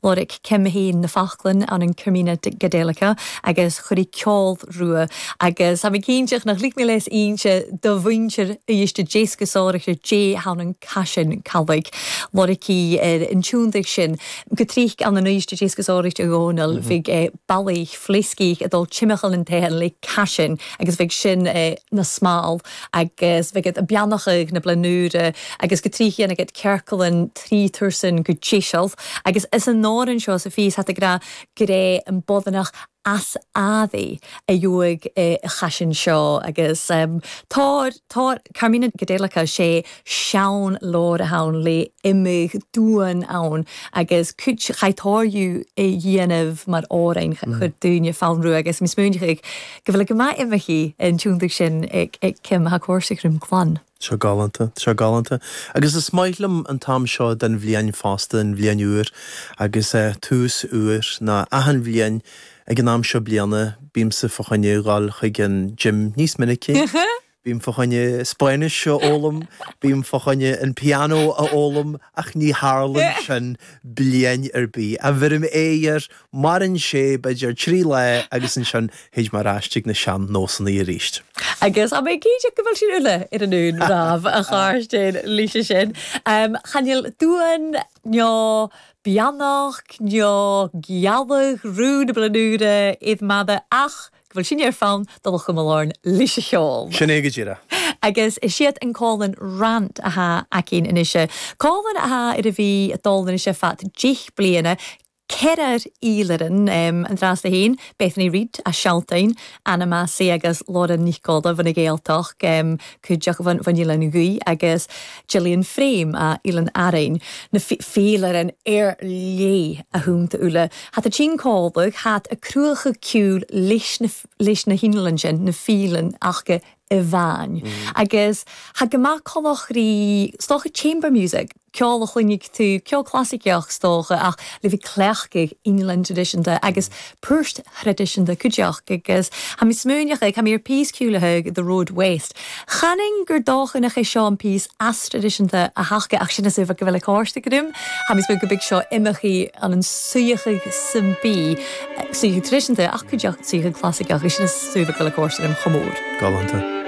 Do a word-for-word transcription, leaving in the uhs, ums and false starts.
Loric cemhín na Falkland an an Carmina Gadelica agus churí ceol rua agus ha mi cínteach nach lig mé leis ínse do bhaintir íiste Jessica Sórichir J han an casin calvaig Loricí in túndig sin go trích an an íiste Jessica Sórichir gónal vig bailí fliscí a dul chimachal an tehan le casin agus vig sin na smáil agus vig a beanachig na blanúre agus go tríchi an a get cercalan trí tursan go tíisialt agus is an nárin seo sa fís hat a gra gré an bodanach as addi a dúig a chasin seo agus um, tá tá Carmina Gadelica sé sean lór a haun le imig dúan ann agus cút chaitáirú a dhéanamh mar árain chud dúine fánrú agus mis múniich go bhfuil go mai imimehí in túndig sin ag cim ha cuasaigrim glan. Seo galanta, seo galanta. Agus is smaidlam an tam seo den bhliain fásta an bhliain úr agus uh, tús úr na ahan bhliain ag an am seo bliana bím sa fochanne gáil chuig an gym níos minicí. Bím fochanne Spáinis seo ólam, bím fochanne an piano a ólam ach ní Harlan sin bliain ar bí. A bhirm éir mar an sé beidir trí le agus an sin héid mar ráistig na sean nósanna i ríist. Agus a mé cíide go bhfuil sin ule ar an ún ráh a cháirstein líise sin. Um, Chanil dúan neo bianach, neo gialach, rúd blanúre, iad mada ach bhfuil sin ar fan dul go máin líise seáil. Sin éige díra. Agus is siad an cálan rant atha acín inise. Cálan atha ar a bhí a dulna inise fat dich bliana Cerar ílaran um, an drás na hén, Bethany Reid a Sealtain, Anna Massey agus Laura Nicolda van a géaltach um, cúideach van, van Ilan Gui agus Gillian Frame a Ilan Arain na félaran ar lé a húnta ula. Hat a tín cálbug hat a cruacha ciúl leis na, leis na hínalan sin na fílan achge i bhain. Mm. Agus ha gymach colach rí stocha chamber music ceol a chuinnig tú ceol classicach stocha ach le bhí cleachgig inland tradition de agus first tradition de cúideach agus ha mi smúneach ag ha mi ar pís ciúlathe the road waste. Channing gur dóchan a ché seo an pís as tradition de a hachge ach sin a sufa go bhfuil a cósta grim. Ha mi smú go big seo imimechi an an suiachig symbí suiachig tradition de ach cúideach suiachig classicach is sin a sufa go bhfuil a cósta grim chomór. Galanta.